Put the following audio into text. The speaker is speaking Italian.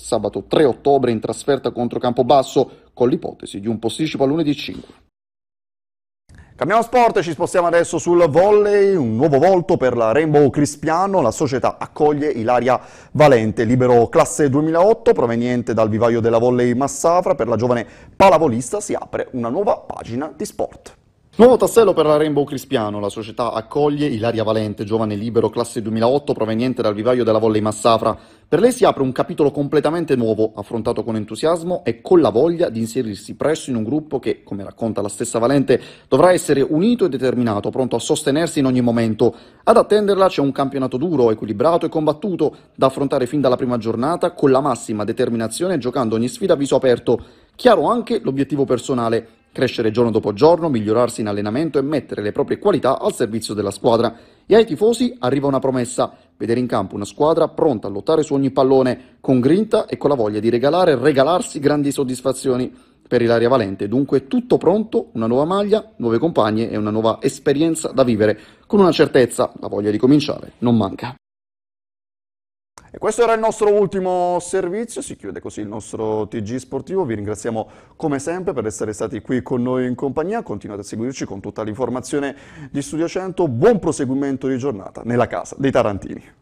sabato 3 ottobre in trasferta contro Campobasso, con l'ipotesi di un posticipo a lunedì 5. Cambiamo sport e ci spostiamo adesso sul volley, un nuovo volto per la Rainbow Crispiano, la società accoglie Ilaria Valente, libero classe 2008 proveniente dal vivaio della Volley Massafra. Per la giovane pallavolista si apre una nuova pagina di sport. Nuovo tassello per la Rainbow Crispiano, la società accoglie Ilaria Valente, giovane libero classe 2008 proveniente dal vivaio della Volley Massafra. Per lei si apre un capitolo completamente nuovo, affrontato con entusiasmo e con la voglia di inserirsi presto in un gruppo che, come racconta la stessa Valente, dovrà essere unito e determinato, pronto a sostenersi in ogni momento. Ad attenderla c'è un campionato duro, equilibrato e combattuto, da affrontare fin dalla prima giornata con la massima determinazione, giocando ogni sfida a viso aperto. Chiaro anche l'obiettivo personale: crescere giorno dopo giorno, migliorarsi in allenamento e mettere le proprie qualità al servizio della squadra. E ai tifosi arriva una promessa: vedere in campo una squadra pronta a lottare su ogni pallone, con grinta e con la voglia di regalare e regalarsi grandi soddisfazioni. Per Ilaria Valente dunque tutto pronto, una nuova maglia, nuove compagne e una nuova esperienza da vivere. Con una certezza: la voglia di cominciare non manca. E questo era il nostro ultimo servizio, si chiude così il nostro TG sportivo. Vi ringraziamo come sempre per essere stati qui con noi in compagnia, continuate a seguirci con tutta l'informazione di Studio 100, buon proseguimento di giornata nella casa dei Tarantini.